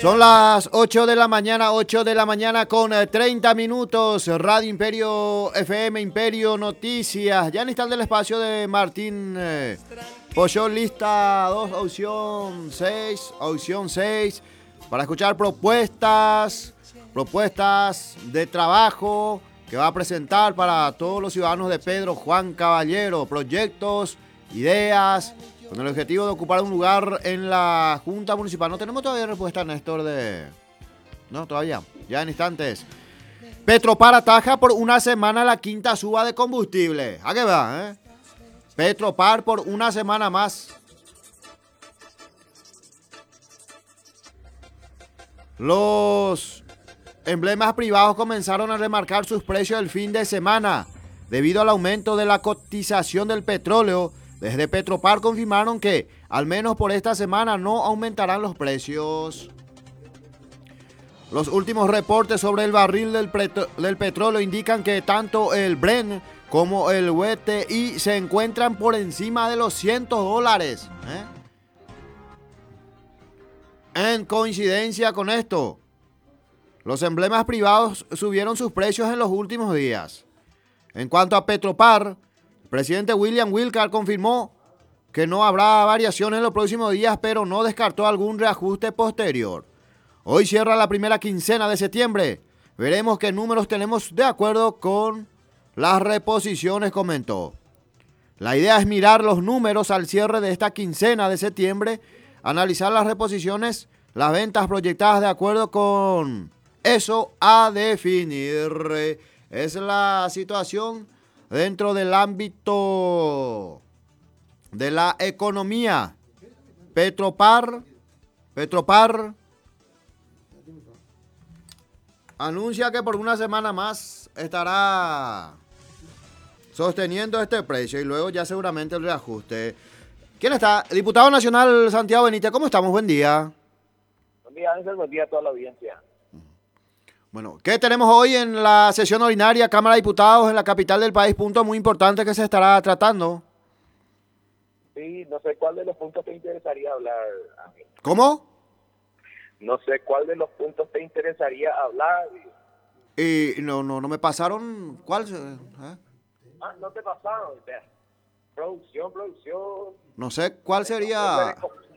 Son las 8 de la mañana con 30 minutos. Radio Imperio FM, Imperio Noticias. Ya en instante el espacio de Martín Pollón, lista 2, opción 6, para escuchar propuestas de trabajo que va a presentar para todos los ciudadanos de Pedro Juan Caballero. Proyectos, ideas, con el objetivo de ocupar un lugar en la Junta Municipal. No tenemos todavía respuesta, Néstor, de... No, todavía. Ya en instantes. Petropar ataja por una semana la quinta suba de combustible. ¿A qué va, Petropar por una semana más. Los emblemas privados comenzaron a remarcar sus precios el fin de semana. Debido al aumento de la cotización del petróleo, desde Petropar confirmaron que, al menos por esta semana, no aumentarán los precios. Los últimos reportes sobre el barril del petróleo indican que tanto el Brent como el WTI se encuentran por encima de los $100. En coincidencia con esto, los emblemas privados subieron sus precios en los últimos días. En cuanto a Petropar, el presidente William Wilcar confirmó que no habrá variaciones en los próximos días, pero no descartó algún reajuste posterior. Hoy cierra la primera quincena de septiembre. Veremos qué números tenemos de acuerdo con las reposiciones, comentó. La idea es mirar los números al cierre de esta quincena de septiembre, analizar las reposiciones, las ventas proyectadas de acuerdo con eso a definir. Es la situación dentro del ámbito de la economía. Petropar anuncia que por una semana más estará sosteniendo este precio y luego ya seguramente el reajuste. ¿Quién está? Diputado Nacional Santiago Benítez, ¿cómo estamos? Buen día. Buen día, Ángel, buen día a toda la audiencia. Bueno, ¿qué tenemos hoy en la sesión ordinaria Cámara de Diputados en la capital del país? Punto muy importante que se estará tratando. Sí, no sé cuál de los puntos te interesaría hablar, Ángel. ¿Cómo? No sé cuál de los puntos te interesaría hablar. Y no me pasaron. ¿Cuál? No te pasaron. Producción. No sé cuál sería.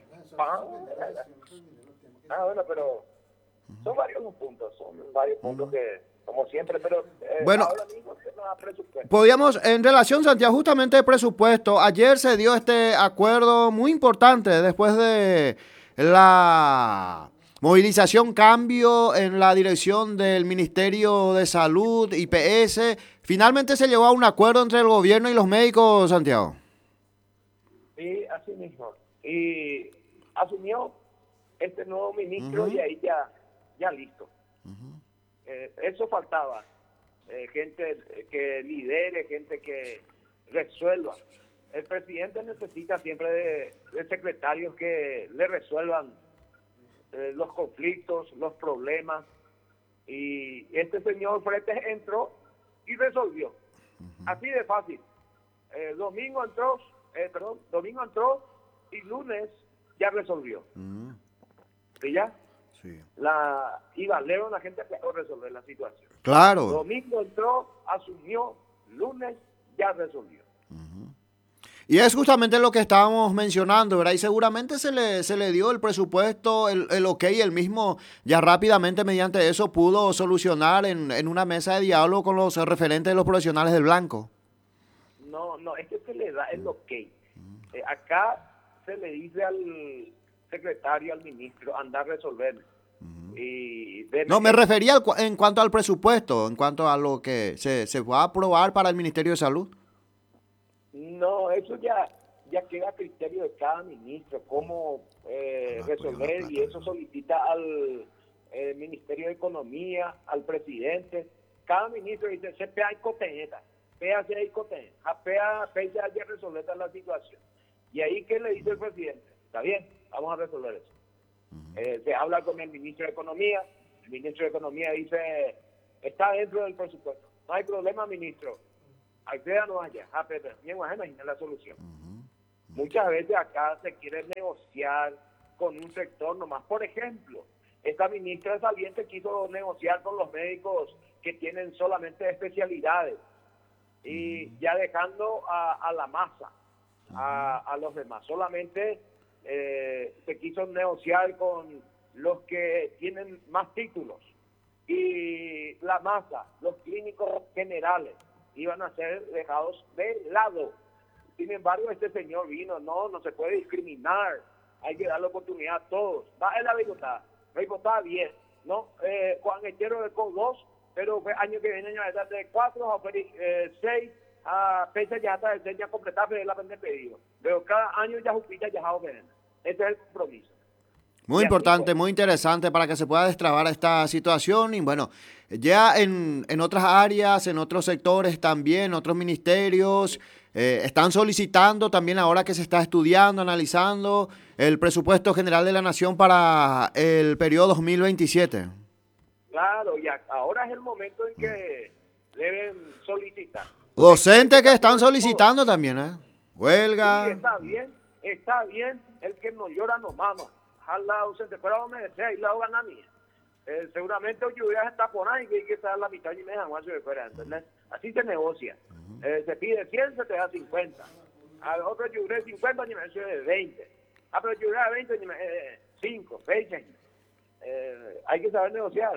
Bueno, pero son varios los puntos, que, como siempre, pero bueno, ahora mismo se nos da presupuesto. Podríamos, en relación, Santiago, justamente de presupuesto, ayer se dio este acuerdo muy importante después de la movilización, cambio en la dirección del Ministerio de Salud, IPS. Finalmente se llegó a un acuerdo entre el gobierno y los médicos, Santiago. Sí, así mismo. Y asumió este nuevo ministro y ahí ya listo. Eso faltaba. Gente que lidere, gente que resuelva. El presidente necesita siempre de secretarios que le resuelvan los conflictos, los problemas. Y este señor Fretes entró y resolvió. Así de fácil. Domingo entró y lunes ya resolvió. ¿Sí ya? Sí. Y Valero, la gente que resolver la situación. Claro. Domingo entró, asumió, lunes ya resolvió. Y es justamente lo que estábamos mencionando, ¿verdad? Y seguramente se le dio el presupuesto, el ok, el mismo ya rápidamente mediante eso pudo solucionar en una mesa de diálogo con los referentes de los profesionales del blanco. No, es que se le da el ok. Acá se le dice al secretario, al ministro, andar a resolver. No, me refería en cuanto al presupuesto, en cuanto a lo que se va a aprobar para el Ministerio de Salud. No, eso ya queda a criterio de cada ministro, cómo resolver, y eso solicita al Ministerio de Economía, al presidente. Cada ministro dice, CPA y coteneta, PA y coteneta, PA ya resolver la situación. Y ahí, ¿qué le dice el presidente? Está bien, vamos a resolver eso. Se habla con el ministro de Economía, el ministro de Economía dice, está dentro del presupuesto, no hay problema, ministro, acceda no haya, pero bien, imagina la solución. Muchas veces acá se quiere negociar con un sector nomás. Por ejemplo, esta ministra saliente quiso negociar con los médicos que tienen solamente especialidades y ya dejando a la masa, a los demás. Solamente se quiso negociar con los que tienen más títulos y la masa, los clínicos generales, iban a ser dejados de lado. Sin embargo, este señor vino, no se puede discriminar, hay que darle oportunidad a todos. Va en la Bogotá 10, ¿no? Juan Echero de con 2, pero año que viene ya está de 4 a 6, a fecha ya está ya completar la vender pedido. Pero cada año ya Jupita ya ha vender. Ese es el compromiso. Muy importante, muy interesante para que se pueda destrabar esta situación y bueno, ya en otras áreas, en otros sectores también, otros ministerios, están solicitando también ahora que se está estudiando, analizando el presupuesto general de la Nación para el periodo 2027. Claro, y ahora es el momento en que deben solicitar. Docentes que están solicitando también, huelga. Sí, está bien, el que no llora no mama. Ojalá ausente, pero me desea y la gana mía. Seguramente yo voy a estar por ahí que hay que estar la mitad y me dejan más de fuera, ¿entendés? Así se negocia. Se pide 100, se te da 50. A otro yo 50 y me de 20. Pero yo 20 y me 5, 6. Hay que saber negociar.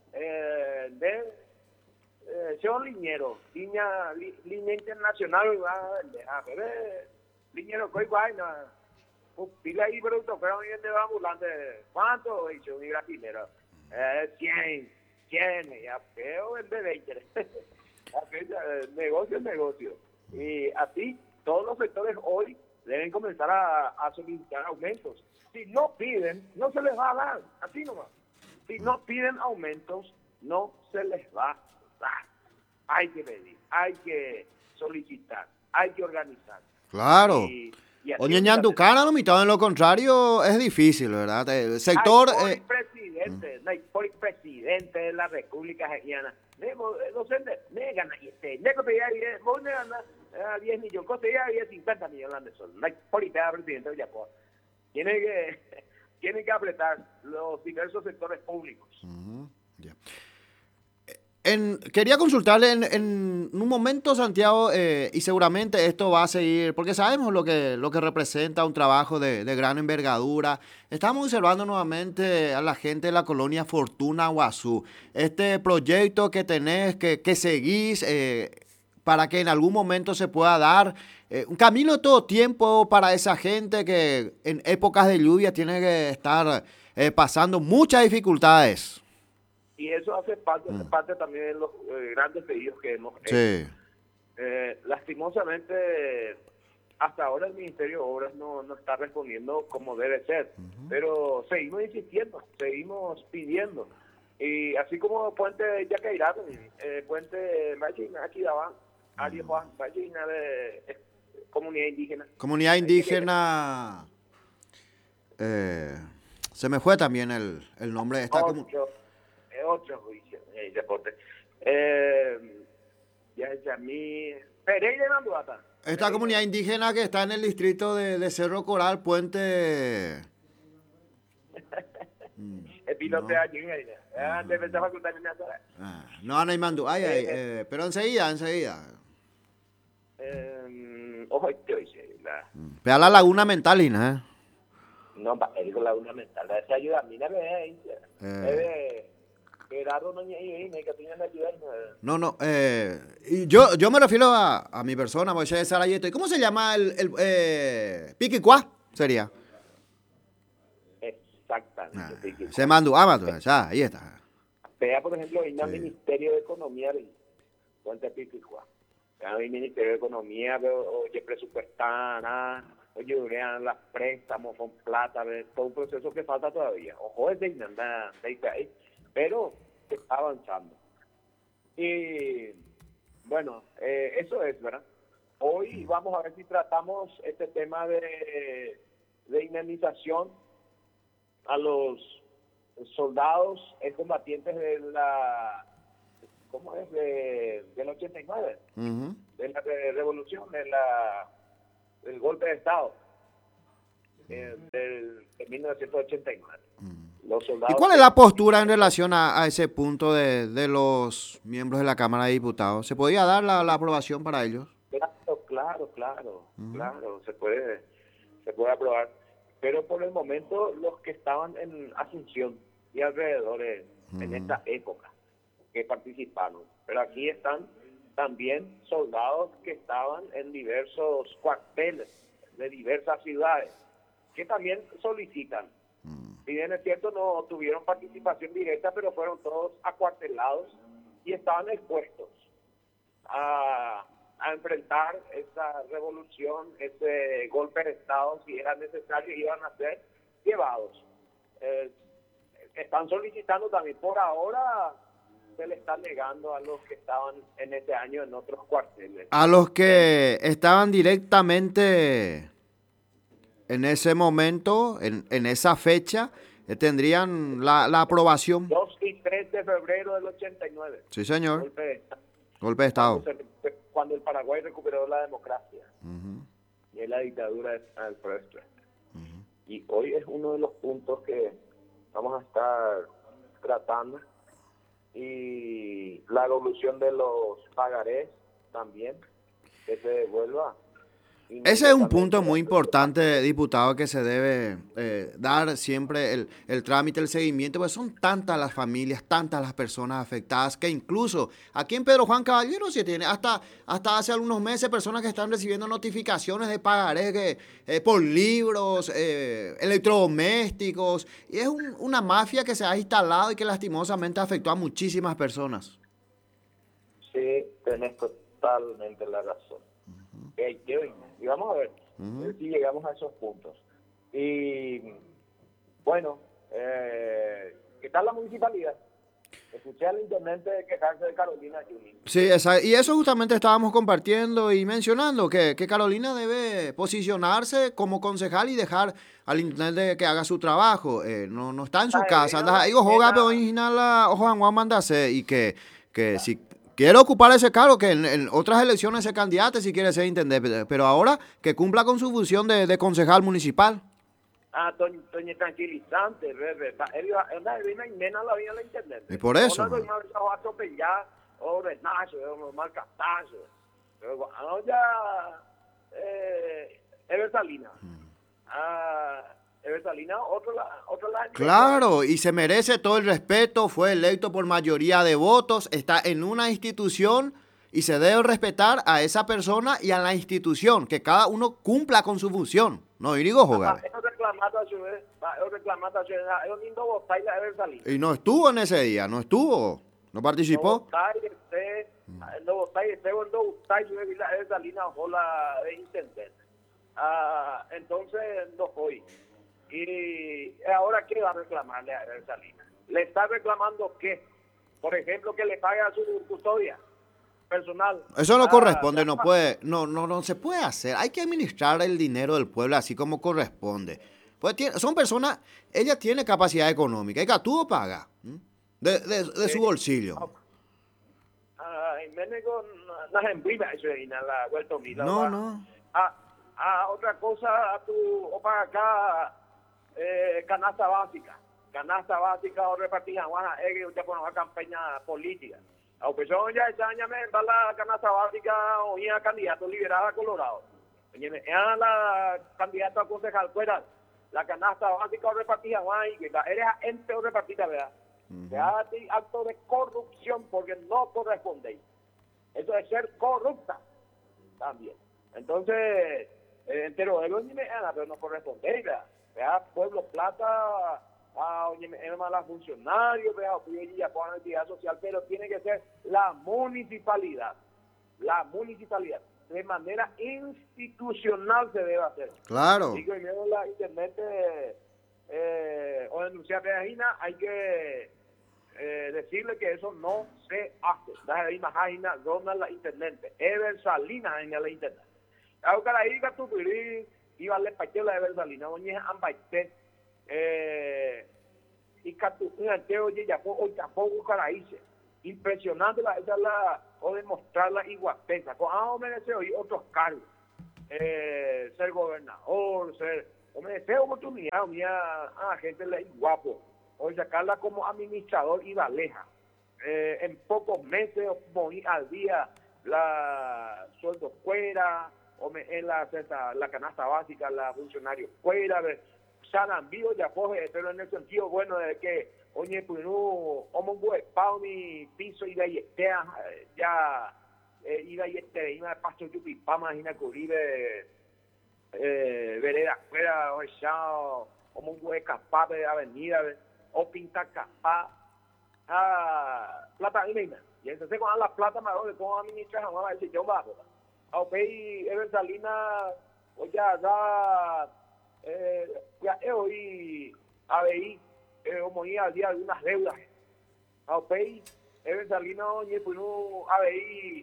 Son liñero, línea internacional, pero liñero que igual, pila ahí producto, pero hoy en día ambulante, ¿cuánto he dicho? Mi gratinero, 100, ya veo el de 20. Negocio es negocio. Y así, todos los sectores hoy deben comenzar a solicitar aumentos. Si no piden, no se les va a dar, así nomás. Si no piden aumentos, no se les va a dar. Hay que pedir, hay que solicitar, hay que organizar. Claro. Oye, Ñanducana, lo mitad, en lo contrario, es difícil, ¿verdad? El sector... Por presidente de la República Haitiana. Docente, me gana y vos me ganas 10 millones, coste ya 50 millones de soles. Por presidente de Yapoa. Tiene que apretar los diversos sectores públicos. Yeah. Quería consultarle en un momento, Santiago, y seguramente esto va a seguir, porque sabemos lo que representa un trabajo de gran envergadura. Estamos observando nuevamente a la gente de la colonia Fortuna Guazú. Este proyecto que tenés, que seguís, para que en algún momento se pueda dar un camino de todo tiempo para esa gente que en épocas de lluvia tiene que estar pasando muchas dificultades. Y eso hace parte también de los grandes pedidos que hemos hecho. Sí. Lastimosamente, hasta ahora el Ministerio de Obras no está respondiendo como debe ser, pero seguimos insistiendo, seguimos pidiendo. Y así como Puente Yacairá, Puente Machina, aquí daban, Arias Juan, Machina de comunidad indígena. Comunidad indígena, se me fue también el nombre de esta comunidad. Otro juicio, deporte. Ya es a mí. Pereira y Manduata. Esta comunidad indígena que está en el distrito de Cerro Coral, Puente. El pilote allí, antes de facultad de no, no hay Mandu. Pero enseguida. Ojo, estoy. Pega la laguna mental, ¿eh? No, es la laguna mental. Esa ayuda a mí, No. Y yo me refiero a mi persona, Moisés Sarayeto. ¿Y cómo se llama el Piquicuá? Sería. Exactamente. Se mandó, ya, ahí está. Vea, por ejemplo, hay un Ministerio de Economía, Puente Piquicuá. Hay Ministerio de Economía, oye, presupuestar, oye, las préstamos con plata, todo un proceso que falta todavía. Ojo, es de nada, pero se está avanzando. Y bueno, eso es, ¿verdad? Hoy vamos a ver si tratamos este tema de indemnización a los soldados combatientes de la, ¿cómo es? Del 89, de la revolución, del golpe de Estado, de 1989. Los ¿Y soldados cuál es la postura en relación a ese punto de los miembros de la Cámara de Diputados? ¿Se podía dar la aprobación para ellos? Ujú. claro, se puede aprobar. Pero por el momento los que estaban en Asunción y alrededores en Ujú. esta época que participaron. Pero aquí están también soldados que estaban en diversos cuarteles de diversas ciudades que también solicitan. Si bien es cierto, no tuvieron participación directa, pero fueron todos acuartelados y estaban expuestos a enfrentar esa revolución, ese golpe de Estado, si era necesario, iban a ser llevados. Eh, Están solicitando también, por ahora se le está negando a los que estaban en este año en otros cuarteles. A los En que estaban directamente en ese momento, en esa fecha, tendrían la aprobación. 2 y 3 de febrero del 89, Sí, señor. golpe de Estado, Golpe de Estado. cuando el Paraguay recuperó la democracia Ujú. y la dictadura de Alfredo Stroessner. Y hoy es uno de los puntos que vamos a estar tratando. Y la evolución de los pagarés también, que se devuelva Ese es un punto inmediatamente. muy importante, diputado, que se debe dar siempre el trámite, el seguimiento, pues son tantas las familias, tantas las personas afectadas, que incluso aquí en Pedro Juan Caballero se tiene hasta hace algunos meses personas que están recibiendo notificaciones de pagaré por libros, electrodomésticos, y es una mafia que se ha instalado y que lastimosamente afectó a muchísimas personas. Sí, tenés totalmente la razón. Y vamos a ver Ujú. si llegamos a esos puntos. Y bueno, ¿qué tal la municipalidad? Escuché al intendente quejarse de Carolina Yuni. Sí, y eso justamente estábamos compartiendo y mencionando, que Carolina debe posicionarse como concejal y dejar al intendente que haga su trabajo. No está en su casa, anda ahí, ojo, gape, ojo, Juan mandase, y que si quiere ocupar ese cargo, que en otras elecciones se candidate si quiere ser intendente, pero ahora que cumpla con su función de concejal municipal. Toño tranquilizante, él vino y mena la vida la Y intendente. por No, eso, no, no, a atropellar, o renacho, o mal castazo. Pero ya, Ever Salinas. Ever Salinas, otro la empezó. claro, y se merece todo el respeto, fue electo por mayoría de votos, está en una institución y se debe respetar a esa persona y a la institución, que cada uno cumpla con su función. No, y digo jugar. Es reclamata a su vez, es lindo votar la Ever Salinas. Y no estuvo en ese día, no estuvo, no No participó. votar no votar no votar su vez la Ever Salinas o la de intendente. Entonces no fue. Y ahora, ¿qué va a reclamarle a Ever Salinas? ¿Le está reclamando qué? Por ejemplo, que le pague a su custodia personal. Eso no corresponde, no se puede hacer. Hay que administrar el dinero del pueblo así como corresponde. Pues son personas, ella tiene capacidad económica, y Gatudo paga de su bolsillo. Menego las embrinas eso y la vuelta mila. No, no. Otra cosa, o para acá, canasta básica o repartida, usted pone una campaña política. Aunque son ya esa año me da la canasta básica o ya candidato liberal a Colorado. Era la candidata a concejal fuera la canasta básica o repartida, eres ente o repartida, ¿verdad? Se hace acto de corrupción porque no corresponde. Eso es ser corrupta también. Entonces, entero de ni me gana, pero no corresponde, ¿verdad? Vea, Pueblo Plata, a funcionarios, vea, ya pongan actividad social, pero tiene que ser la municipalidad, de manera institucional se debe hacer. Claro. Y que primero la intendente o denunciar Regina, hay que decirle que eso no se hace. La imagen Ronald la intendente, Ever Salinas en la intendente. Ahora ahí que tu iba a le paquela Ever Salinas, oye, ambaite y catu un anteo ya o tampoco caraíse. Impresionante o demostrar la igualpesa. Con merece hoy otros cargos. Ser gobernador, ser merece oportunidad, gente le guapo. o sacarla como administrador y Valeja. En pocos meses moví al día la sueldo fuera, o en la canasta básica, la funcionario fuera, Sanambío ya coge, pero en el sentido bueno de que, oye, pues no, homo pao mi piso y de ahí ya, iba y iba de pasto yupipama, imagina que uribe, vereda fuera, o echado, como un buen capaz de avenida, o pintar capaz, plata y media. Y entonces con la plata me de cómo administrar, vamos a decir yo bajo. Ok, Ever Salina, oye, ya hoy ABI, como ir al día de algunas deudas. Ok, Ever Salina, oye, pues no ABI,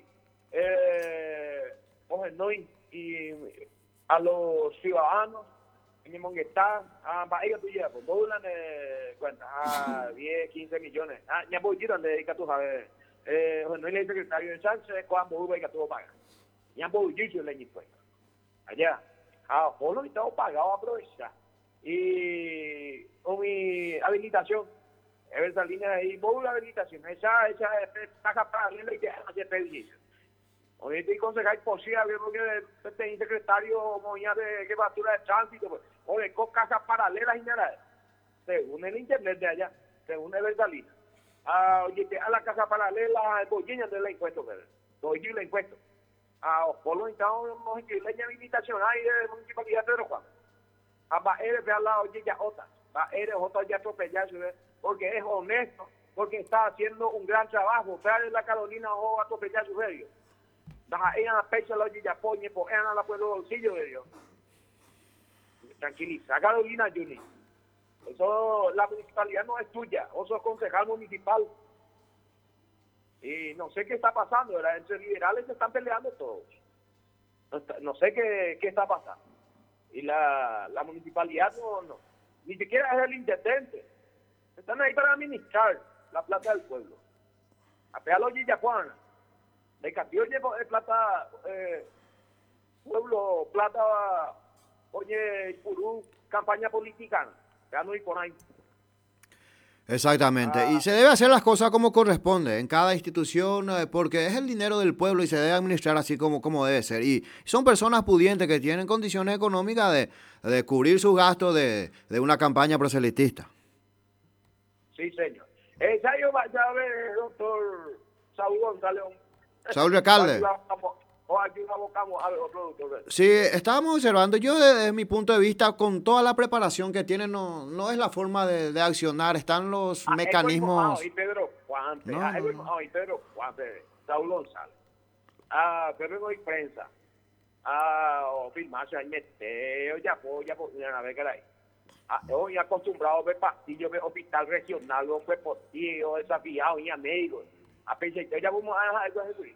oye, no, y a los ciudadanos, en Monguetá, para ellos tú llevas, pues, modulan cuenta, 10, 15 millones. Ya voy a ir donde dedica tú, sabes. No es el secretario de Sánchez, cuando hubo que todo paga. Ya voy a ir yo el impuesto. Allá, Polo y todo pagado a aprovechar. Y con mi habilitación, esa línea ahí, voy la habilitación, esa taja paralela y ya hace pedido. Hoy te concejal posible, que tenía secretario moña de basura de tránsito, pues, o de casas paralelas y nada. Según el internet de allá, según el Versalina. Oye, a la casa paralela, el bollín de la impuesto, doy el impuesto. Por lo tanto, no hay que leña habilitación ahí de municipalidad de Pedro Juan. Eres de al lado, oye, ya otra. Eres otra ya atropellarse, porque es honesto, porque está haciendo un gran trabajo. Trae la Carolina o atropellar su medio. Ella la pecha la oye ya poñe, pues ella la puede bolsillo de Dios. Tranquiliza, Carolina Juni. Eso, la municipalidad no es tuya, vos sos concejal municipal. Y no sé qué está pasando, ¿verdad? Entre liberales se están peleando todos. No sé qué está pasando. Y la municipalidad no, ni siquiera es el intendente. Están ahí para administrar la plata del pueblo. A pegarlo Gillajuana. De Castillo llevo plata, pueblo, plata, oye, Purú, campaña política. Ya no hay por ahí. Exactamente, y se debe hacer las cosas como corresponde en cada institución, porque es el dinero del pueblo y se debe administrar así como debe ser. Y son personas pudientes que tienen condiciones económicas de cubrir sus gastos de una campaña proselitista. Sí, señor. Ya vaya a ver, doctor Saúl González. Saúl Recalde. O aquí abocamos a otro doctor. Sí, estábamos observando, yo desde mi punto de vista, con toda la preparación que tiene, no es la forma de accionar, están los mecanismos. Y Pedro Juan, y Pedro Juan, Saúl González. Pero no hay prensa. O filmarse ahí, meteo, ya a ver qué hay. Hoy acostumbrado a ver pastillos, ver hospital regional, ver postillo, desafiado y amigos. A pensar, ya vamos a dejar eso así.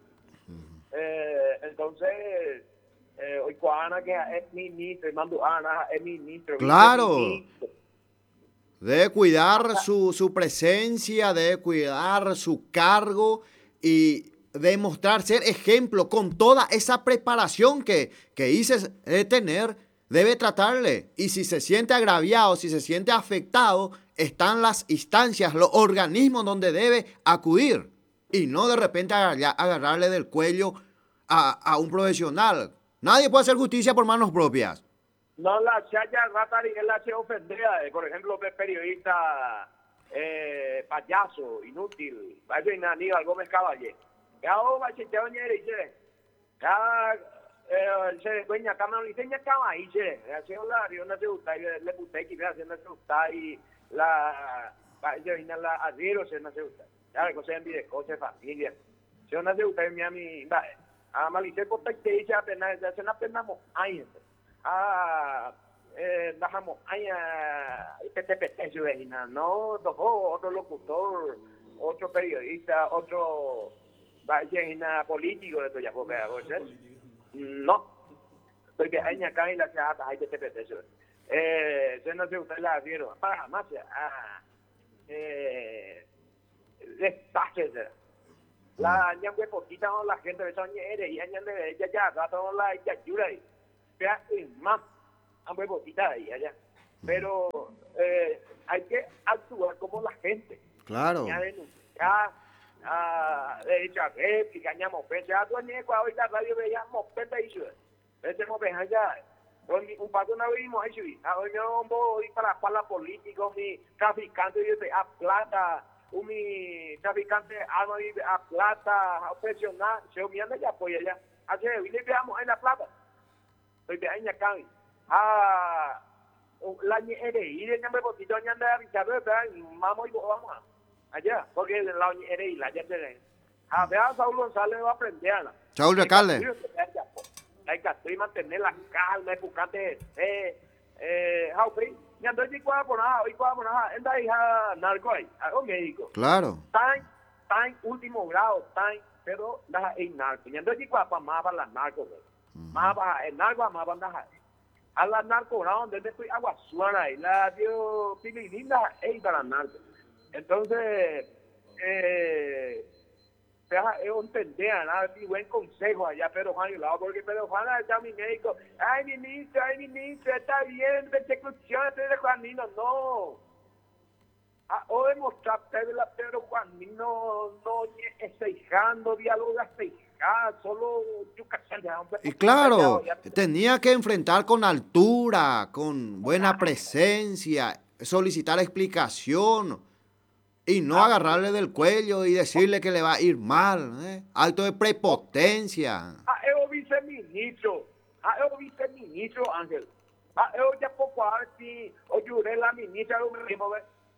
Entonces, hoy Juana que es ministro, mando Ana es ministro. Claro. Debe cuidar su presencia, debe cuidar su cargo y demostrar ser ejemplo con toda esa preparación que dices tener, debe tratarle. Y si se siente agraviado, si se siente afectado, están las instancias, los organismos donde debe acudir. Y no de repente agarrarle del cuello a un profesional. Nadie puede hacer justicia por manos propias. No la chaya Ratari, él la hace ofender, por ejemplo, periodista payaso, inútil, vaya en Aníbal Gómez Caballé. Ya va chiteo dice, ya se dueña cámara liceña acaba y se hace hablar, yo no se gusta, le puse que hace no se gusta y la la adhiero se no se gusta. Ya la cosa en vida, cosa familia. Se no se gusta mi ami, a malice por te dice apenas ya se apenas años. Dejamos PTPT, no, otro locutor, otro periodista, otro político de todo ya, no, porque hay acá en la ciudad hay PTPT, se no se usted la vieron, para más, despaches, la ñangüe poquita la gente de Soñere y añade ya, toda la yura más, han botita ahí allá. Pero hay que actuar como la gente. Claro. Ya denunciar, de hecho, réplica, ya mopeta, tú ni cuando ahorita radio veía mopeta y eso. Ese mopeta ya, un pato no vimos eso. Hoy no voy para la política, mi traficante de a plata, mi traficante arma a plata, a presionar, se olvidan ya apoya ya. Así que le veamos en la plata. Estoy de ahí acá. La NRI de Ñambe Potito, Ñambe Richard, vamos y vamos allá, porque la NRI, la ya te a ver a Saúl González va a aprender a la. Saúl alcalde. Hay que mantener la calma, buscarte, Jaupe, ya no hay cuadra por nada, en la hija narco ahí, algo médico. Claro. Tan último grado, pero la hay narco, ya no hay cuadra más para las narcos, más para el narco, más para las a la narco, donde después agua suena y la dio pililina y para la narco. Entonces, yo entendía, nada, y buen consejo allá, Pedro Juan y lado, porque Pedro Juan está mi médico, ay ministro, está bien, persecución, Pedro Juanino, no. Hoy mostrar Pedro Juanino, no acejando, diálogo acejando, solo y claro, tenía que enfrentar con altura, con buena presencia, solicitar explicación y no agarrarle del cuello y decirle que le va a ir mal, acto de prepotencia. Es viceministro, Ángel. Es ya poco así, o lloré la ministra de un mismo,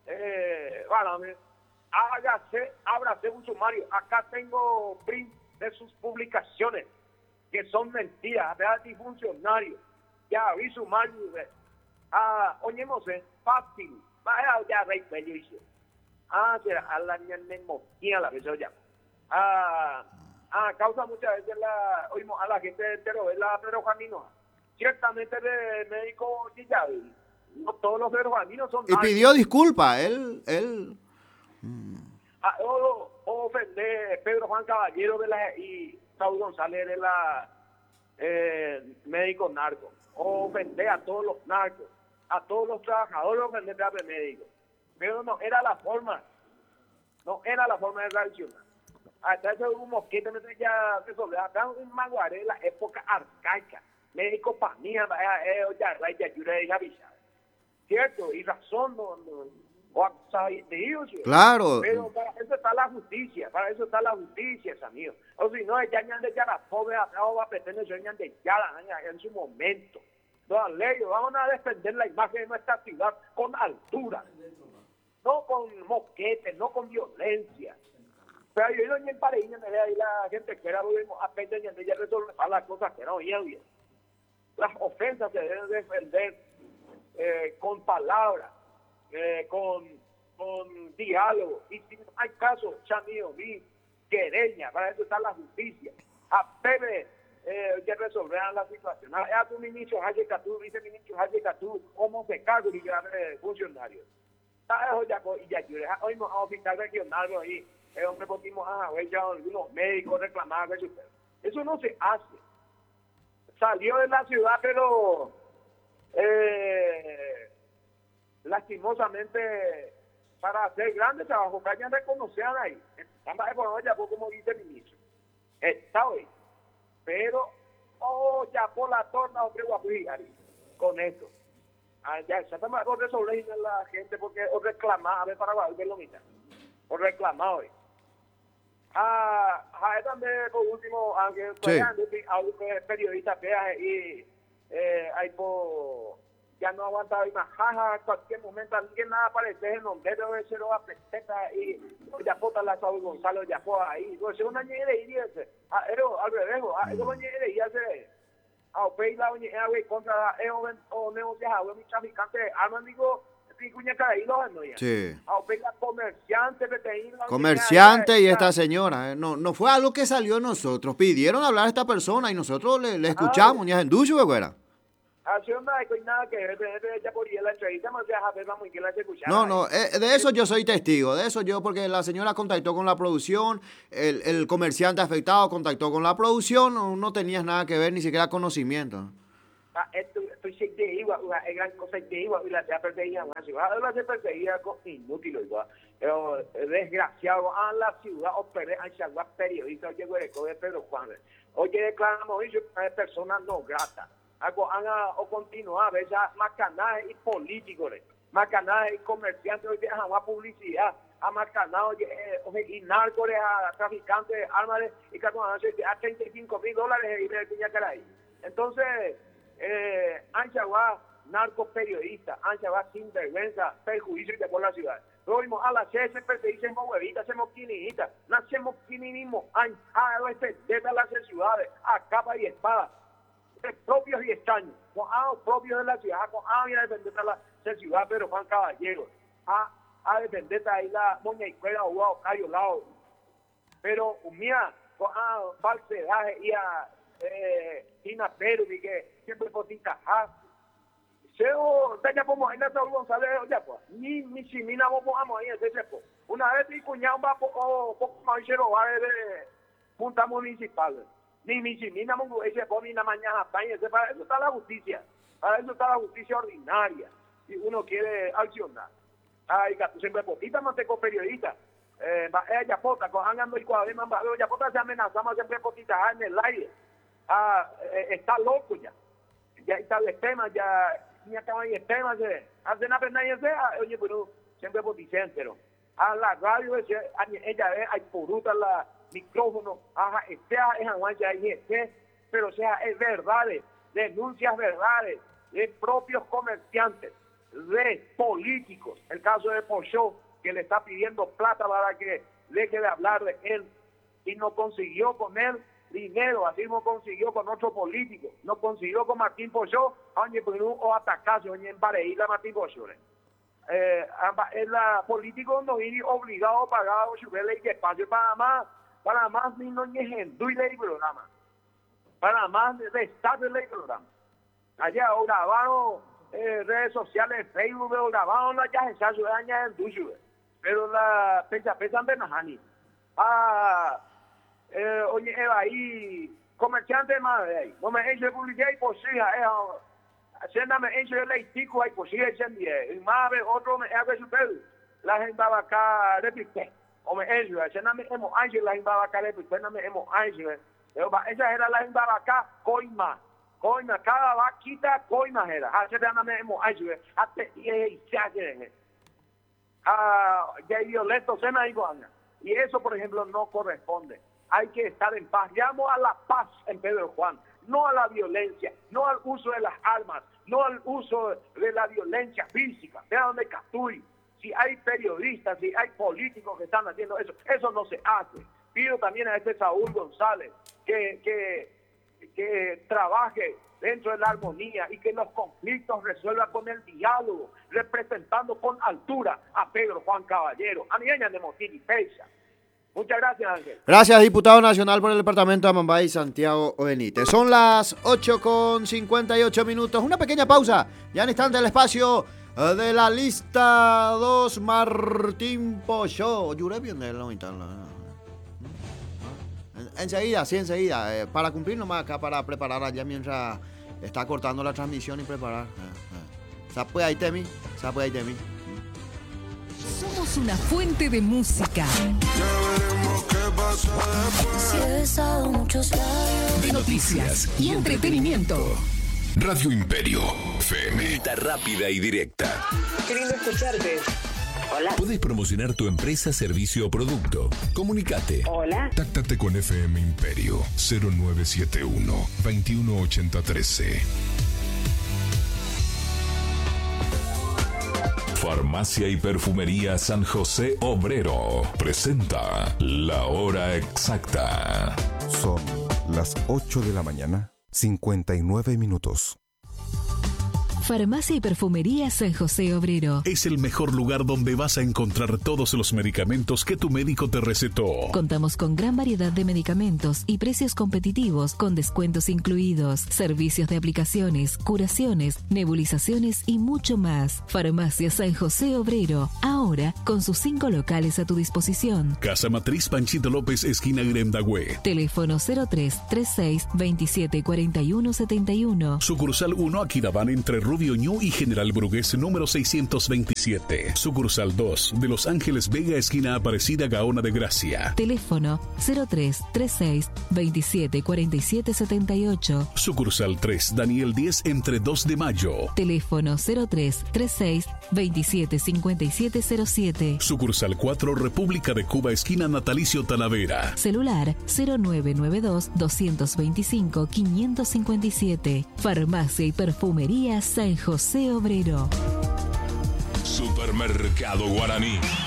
ábrase un sumario. Acá tengo print de sus publicaciones que son mentiras, de funcionarios. Ya vi sumario. Oñemos, fácil. Ya rey bello hizo. Será a la ñanemotía la vez ya. Causa muchas veces oímos a la gente de Pedro Juanino. Ciertamente de médico ya. No todos los peruanos son. Y pidió disculpas, él. Ofender Pedro Juan Caballero y Saúl González de la médico narco. Ofender a todos los narcos, a todos los trabajadores, ofender a los médicos. Pero no era la forma de reaccionar. Hasta eso hubo un mosquito, ya resolvió. Acá en Maguaré, la época arcaica. Médico para mí, ya ayuda a avisar. ¿Cierto? Y razón, claro. Pero para eso está la justicia, amigos. O si no, ya de la pobre va a pretender ser de en su momento. Vamos a defender la imagen de nuestra ciudad con altura, no con moquetes, no con violencia. Pero yo no en Pareña me ve ahí la gente que era apenas ya resolver las cosas que no oían bien. Las ofensas se deben defender con palabras, con diálogo. Y si no hay caso, chamío, quereña, para eso está la justicia. Apebe que resolverán la situación. A tu ministro Jaye Catú, viceministro Jaye Catú, como se cargo y funcionarios. Hoy a hospital regional ahí, hombre, podemos algunos médicos reclamar eso no se hace. Salió de la ciudad, pero lastimosamente para hacer grandes trabajos que hayan reconocido ahí. Estamos ya como dice el ministro. Está hoy. Pero, ya por la torna, hombre, con esto. Ya estamos por resolver la gente porque os reclamaba a ver para ver lo mismo. Os reclamaba hoy. También por último, aunque periodistas vean y ya no aguantaba más, cualquier momento alguien nada aparece en donde debe ser una peteta y ya pota la Saúl Gonzalo, ya fue ahí. Pues es una ñere y dice, al revés, es una ñere y hace la ñere contra o negociar, mi traficante, armas, digo, sí. Comerciante, comerciante y esta señora. No fue algo que salió nosotros. Pidieron hablar a esta persona y nosotros le escuchamos. Ni a Enducho, güera. No, de eso yo soy testigo. De eso yo, porque la señora contactó con la producción, el comerciante afectado contactó con la producción. No tenías nada que ver, ni siquiera conocimiento. estoy sin de igual, una gran cosa de igual, y la se perseguida una ciudad, la se perseguida con inútil, igual. Pero desgraciado, a la ciudad, operé, a Chaguá periodista, oye, güey, de Pedro Juan. Oye, declaramos eso, personas no gratas. O continuar, a veces, macanaje y políticos, macanaje y comerciantes, oye, a más publicidad, a macanaje, y narcos, a traficantes de armas, y que a $35,000 y de Piñacaray. Entonces, Anchaguá, narco periodista, Anchaguá sinvergüenza, perjuicio de por la ciudad. Lo mismo a la C se perseguimos hacemos huevitas, hacemos quininitas, no hacemos quininismo, a las ciudades, a capa y espada, propios y extraños, con propios de la ciudad, con a defender a la ciudad, pero Juan Caballero, a defender ahí la moña y cuera o Cayo Lao, pero mía, con falsedades y a Tina Pérez, que siempre potita, Seo, ya como ahí Saúl González, ya pues, ni chimina vamos ahí, ese pues. Una vez mi cuñado va poco más de Junta Municipal, ni mi chimina ese pues, ni la mañana, para eso está la justicia, para eso está la justicia ordinaria, si uno quiere accionar. Ay, siempre potita, manteco periodista, ella pota, con angando y cuadrima, ella pota se amenazamos siempre potita en el aire, está loco ya está el tema, ya ni acaban el tema, hace una pena y oye, pero siempre poticen, pero a la radio, ella hay poruta la micrófono, es aguanta ahí, pero sea, es verdades, denuncias verdades, de propios comerciantes, de políticos, el caso de Pochó, que le está pidiendo plata para que deje de hablar de él, y no consiguió con él dinero, así no consiguió con otro político, no consiguió con Martín Pochó, o atacarse, en Pareíla Martín Pochó. El político no viene obligado a pagar su ley de espacio para más ni no ni ley programa, para más de Estado ley programa. Allá grabaron redes sociales, Facebook, grabaron la ya se daña en Duyu, pero la pesan de Najani. Oye, ahí, comerciante más de ahí, no me hecho de publicidad y posible, haciéndome hecho de leitico y posible, y más de otro me hace su pelo, la gente va acá, repite, o me hecho, haciéndome hemos hecho, la gente va acá, repite, no me hemos hecho, esa era la gente va acá, coima, cada vaquita, coima era, haciéndome hemos hecho, hasta y se ya violento se me igual, y eso, por ejemplo, no corresponde. Hay que estar en paz. Llamo a la paz en Pedro Juan, no a la violencia, no al uso de las armas, no al uso de la violencia física. Vea donde Catuy, si hay periodistas, si hay políticos que están haciendo eso, eso no se hace. Pido también a este Saúl González que trabaje dentro de la armonía y que los conflictos resuelva con el diálogo, representando con altura a Pedro Juan Caballero, a Niña de Motín y Peixa. Muchas gracias, Ángel. Gracias, diputado nacional por el departamento de Amambay, Santiago Benítez. Son las 8:58. Una pequeña pausa. Ya en instante el espacio de la lista 2, Martín Pochó. Juré bien de la mitad. Enseguida. Para cumplir nomás acá, para preparar allá mientras está cortando la transmisión y preparar. ¿Sabe ahí, Temi? Somos una fuente de música, de noticias y entretenimiento. Radio Imperio FM. Rápida y directa. Qué lindo escucharte. Hola. Puedes promocionar tu empresa, servicio o producto. Comunicate. Hola. Táctate con FM Imperio 0971 218013. Farmacia y Perfumería San José Obrero presenta La Hora Exacta. Son las 8 de la mañana, 59 minutos. Farmacia y Perfumería San José Obrero. Es el mejor lugar donde vas a encontrar todos los medicamentos que tu médico te recetó. Contamos con gran variedad de medicamentos y precios competitivos con descuentos incluidos, servicios de aplicaciones, curaciones, nebulizaciones y mucho más. Farmacia San José Obrero, ahora con sus 5 locales a tu disposición. Casa Matriz Panchito López, esquina Grendagüe. Teléfono 03 36 27 41 71. Sucursal 1, Aquidabán, entre Rubio Ñu y General Brugués, número 627. Sucursal 2, de Los Ángeles Vega, esquina Aparecida Gaona de Gracia. Teléfono 03 36 27 47 78. Sucursal 3, Daniel 10, entre 2 de Mayo. Teléfono 03 36 27 57 07. Sucursal 4, República de Cuba, esquina Natalicio Talavera. Celular 0992 225 557. Farmacia y Perfumería San José Obrero. Supermercado Guaraní.